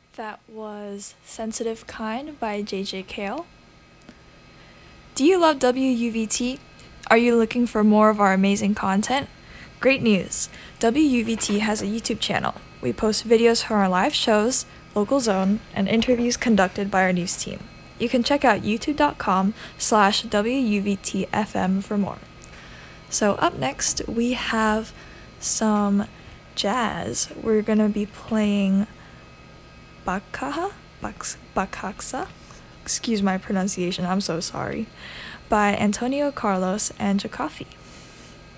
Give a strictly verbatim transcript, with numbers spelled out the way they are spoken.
That was Sensitive Kind by J J Cale. Do you love W U V T? Are you looking for more of our amazing content? Great news! W U V T has a YouTube channel. We post videos from our live shows, local zone, and interviews conducted by our news team. You can check out youtube.com slash WUVTFM for more. So up next, we have some jazz. We're going to be playing Bakaha? Baks- Bakaksa? Excuse my pronunciation, I'm so sorry. By Antonio Carlos and Jacofi.